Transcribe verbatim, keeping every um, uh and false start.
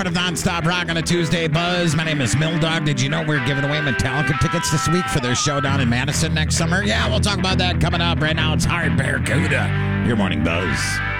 Of Nonstop Rock on a Tuesday Buzz. My name is Mildog. Did you know we're giving away Metallica tickets this week for their show down in Madison next summer? Yeah, we'll talk about that coming up. Right now, it's Hard Barracuda. Your morning buzz.